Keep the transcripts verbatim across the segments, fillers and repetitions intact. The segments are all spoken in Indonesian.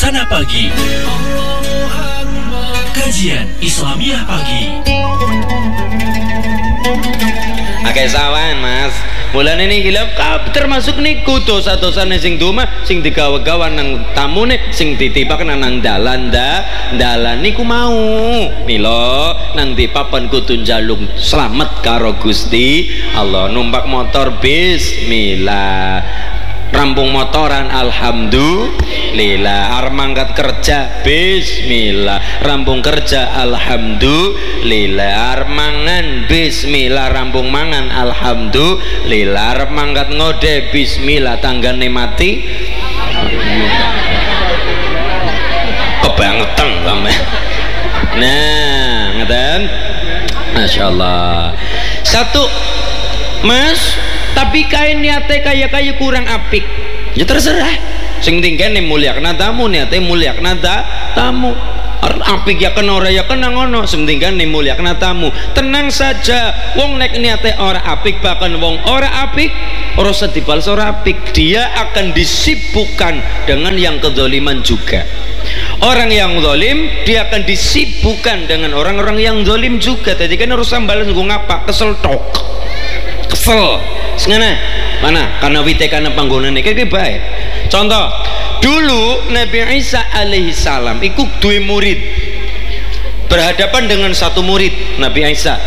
Suasana Pagi, kajian Islamiah pagi. Akeh sawan mas, bulan ini gila kap termasuk niku dosa-dosa sing duma sing digawa-gawa nang tamune sing ditibak nang dalan da dalan niku mau milo nang di papan kudu njaluk selamat karo Gusti Allah. Numpak motor bismillah, rampung motoran alhamdulillah, arep mangkat kerja bismillah, rampung kerja alhamdulillah, arep mangan bismillah, rampung mangan alhamdulillah, arep mangkat ngode bismillah, tanggane mati kebangetan sampe. Nah ngeten masyaallah. Satu mas, tapi kain niate kaya kaya kurang apik ya terserah, sing tingkene mulia kena tamu, niate mulia kena tamu, apik ya kena ora ya kena ngono, sing tingkene mulia kena tamu. Tenang saja, wong nek niate ora apik, bahkan wong ora apik ora sedibales ora apik, dia akan disibukkan dengan yang kezaliman juga. Orang yang zalim dia akan disibukkan dengan orang-orang yang zalim juga. Jadi kan harus sambalan nggo ngapa, kesel tok kesel sengana mana karena wite karena panggonan ini kayak baik. Contoh dulu Nabi Isa alaihi salam ikut dua murid berhadapan dengan satu murid Nabi Isa.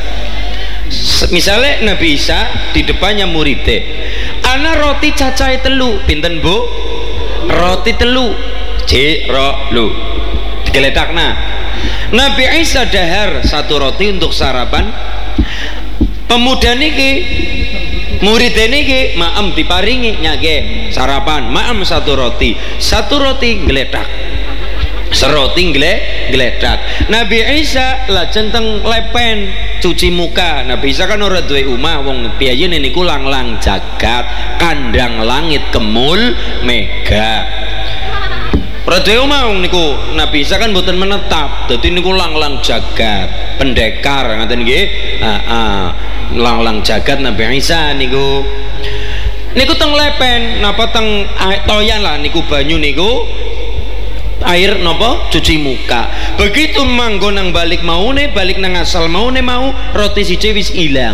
Misalnya Nabi Isa di depannya muridnya, ana roti cacai telu pinten bu, roti telu jero lu digeletakna. Nabi Isa dahar satu roti untuk sarapan. Pemuda niki murid niki maem diparingi nyage sarapan, maem satu roti satu roti geledak seroti gele geledak. Nabi Isa lajeng teng lepen cuci muka. Nabi Isa kan ora duwe omah, wong piyayene niku lang-lang jagat, kandang langit kemul mega. Ora duwe omah wong niku. Nabi Isa kan mboten menetap, dadi niku lang-lang jagat, pendekar ngaten nggih. Heeh. Lang-lang jagat Nabi Isa niku niku teng lepen napa teng toyan lah niku banyu niku air napa cuci muka. Begitu manggon nang balik maune, balik nang asal maune mau roti siji wis ilang,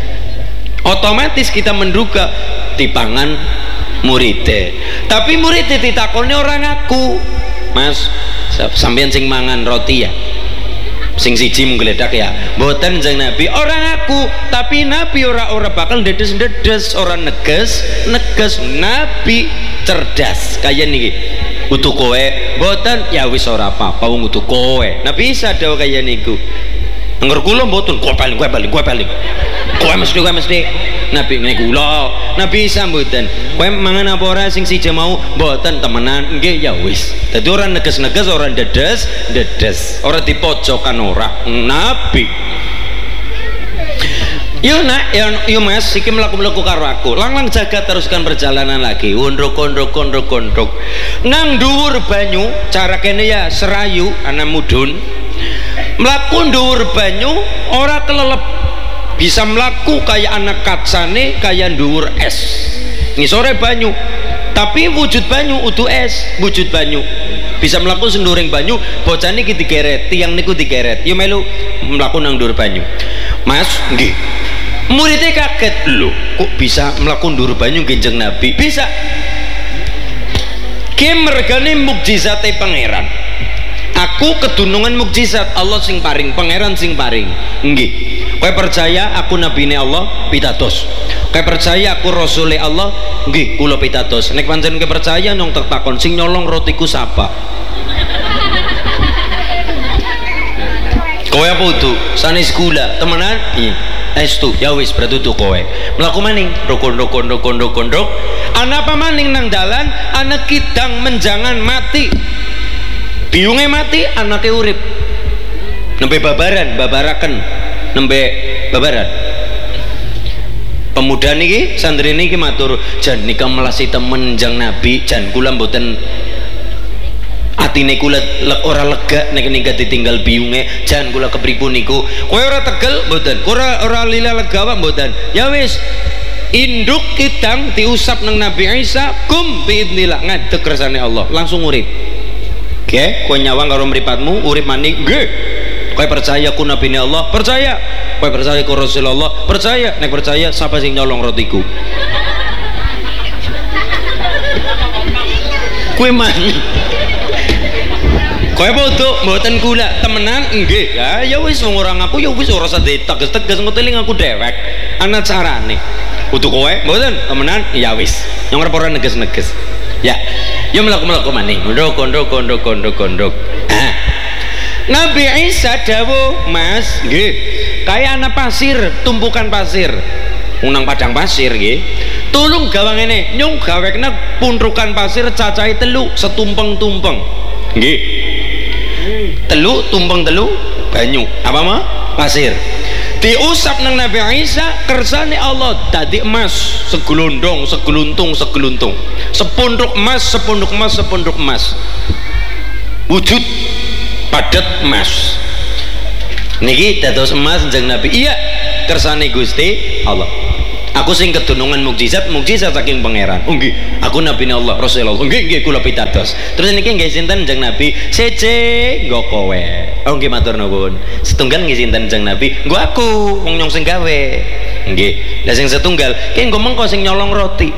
otomatis kita menduga dipangan muridé. Tapi muridé ditakoni orang ngaku, mas sampeyan sing mangan roti ya, sing siji menggeledak ya mboten jeng Nabi, orang aku. Tapi Nabi ora-ora bakal ndedes-ndedes, orang neges neges. Nabi cerdas kaya niki, utuh kowe mboten ya wis ora apa-apa wong utuh kowe. Nabi Isa dawuh kaya niku, ngger kula mboten kowe paling kowe paling kowe paling kowe mesti kowe mesti. Nabi niku lho, Nabi Isa mboten kowe mangan apa ora sing siji mau mboten temenan nggih ya wis. Dadi ora neges-neges, ora ndedes ndedes, ora dipojokan ora. Nabi yo nak yo, yo mas iki mlaku-mlaku karo aku, lang-lang jaga teruskan perjalanan lagi, undruk-undruk-undruk-undruk nang dhuwur banyu. Cara kene ya serayu ana mudun mlaku dhuwur banyu ora kelelep, bisa melaku kayak anak kacane kayak dhuwur es ngisore banyu, tapi wujud banyu utuh es, wujud banyu bisa melaku senduring banyu. Bocah niki digeret, tiang niku digeret, yo melu melaku nang dhuwur banyu. Mas nggih, muridnya kaget, lho kok bisa melaku dhuwur banyu genjeng Nabi? Bisa. Ki mergane mukjizate pangeran. Aku kedunungan mukjizat Allah sing paring, pangeran sing paring. Nggih. Kowe percaya aku nabine Allah? Pitados. Kowe percaya aku rasule Allah? Nggih, kula pitados. Nek pancen kowe percaya nong tak takon sing nyolong rotiku sapa? Kowe apa utuh? Sanes gula, temenan? Iya. Estu, ya wis berarti tuh kowe. Mlaku maning, rukun-rukun rukun-rukun ruk. Ana apa maning nang dalan, ana kidang menjangan mati. Biunge mati, anake urip. Nembe babaran, babaraken. Nembe babaran. Pemuda niki, santri niki matur, jan nika melasi temen jang Nabi, jan kula mboten atine kula le, ora lega nek nika ditinggal biunge, jan kula kepripun niku. Kowe ora tegel mboten? Ora ora lila lega apa mboten? Ya wis, induk kidang diusap nang Nabi Isa, kum biidznillah ngadeg kersane Allah, langsung urip. Nggih, kowe nyawang karo mripatmu urip maning. Nggih. Kowe percaya ku nabine Allah? Percaya. Kowe percaya ku Rasulullah? Percaya. Nek percaya sapa sing nyolong rotiku? Kowe man. Kowe podo mboten kula temenan nggih. Ya ya wis wong ora ngaku ya wis ora usah diteges-teges ngeteling aku dewek. Ana carane. Kudu kowe mboten temenan ya wis. Yang ora neges-neges. Ya. Ya mlaku-mlaku maning. Ndok ndok ndok ndok ndok. Ah. Nabi Isa dawuh, Mas, nggih. Kaya ana pasir, tumpukan pasir. Unang padang pasir nggih. Tulung gawa ngene, nyung gawekna puntrukan pasir cacahe telu, setumpeng-tumpeng. Nggih. Telu tumpeng telu banyu. Apa mah? Pasir. Diusap nang Nabi Isa kersane Allah dadi emas, segelondong, segeluntung, segeluntung. Sepunduk emas, sepunduk emas, sepunduk emas. Wujud padat emas. Niki dados emas njeng Nabi. Iya, kersane Gusti Allah. Aku sing kedunungan mukjizat, mukjizat saking pangeran. Oh nggih, aku nabine Allah, Rasulullah. Nggih nggih kula pitados. Terus niki nggih sinten njeng Nabi? Sece nggo kowe. Oh nggih matur nuwun. Setunggal nggih sinten njeng Nabi? Nggo aku, wong nyong sing gawe. Nggih. Lah sing setunggal, ki nggo mengko sing nyolong roti.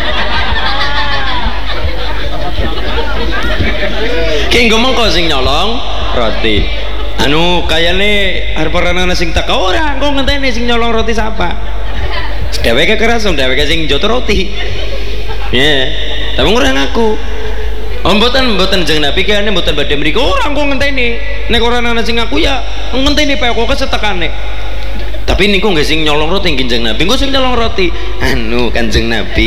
Ki nggo mengko sing nyolong roti. Anu kayane arep ana sing teka ora, engko ngenteni sing nyolong roti sapa? Dheweke keras, dheweke sing njoto roti. Ya, yeah. Tapi ora ngaku. Oh mboten mboten jeneng Nabi kene mboten badhe mriku. Ora engko ngenteni. Nek ora ana sing ngaku ya ngenteni pae kok kesetekane. Tapi niku nggih sing nyolong roti Kanjeng Nabi. Engko sing nyolong roti anu Kanjeng Nabi.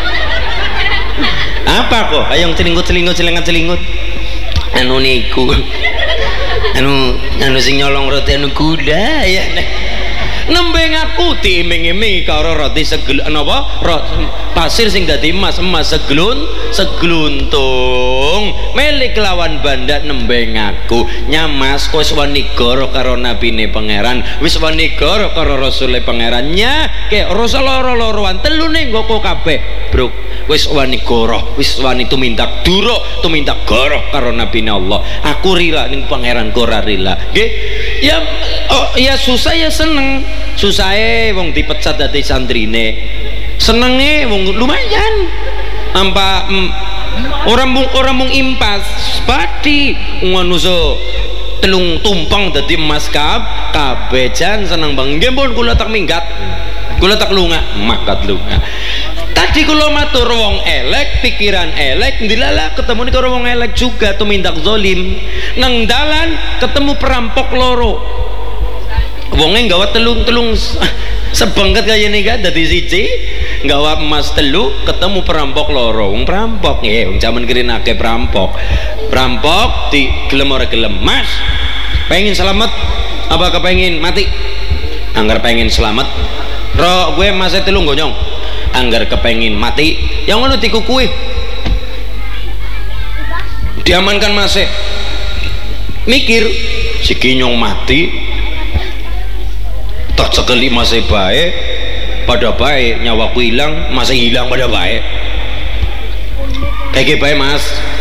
Apa kok? Ayo celingut-celingut celingan-celingut. Anu niku. Anu anu sing nyolong roti anu gula ya. Nembe ngaku diiming-iming karo roti segel napa pasir sing dadi emas emas seglun segluntung milik lawan banda nembe ngaku nyamas kowe wis wani goro karo nabine pangeran wis wani goro karo rasule pangerannya ke rasa loro-loroan telune nggo kabeh bro wis wani goro wis wani tumindak duro tumindak goro karo nabine Allah aku rila ning pangeran ora rila nggih ya oh ya susah ya seneng susahe wong dipecat dadi santrine senenge wong lumayan ampa mm, orang mung orang mung impas pati ngono so telung tumpang dadi emas kab kabejan seneng bang nggih pun kula tak minggat kula tak lunga makat lunga tadi kula matur wong elek pikiran elek ndilala ketemu nih karo wong elek juga tumindak zolim nang dalan ketemu perampok loro wonge nggawa telung-telung sebengket kaya nih kan dadi siji nggawa emas telu ketemu perampok loro wong perampok nggih wong jaman kene akeh perampok perampok di gelem ora gelem mas pengen selamat apa kepengin mati anggar pengen selamat ro gue emas telu gonyong anggar kepengin mati yang ngono dikukui diamankan masih mikir si kinyong mati tak sekali masih baik pada baik nyawaku hilang masih hilang pada baik kayak baik mas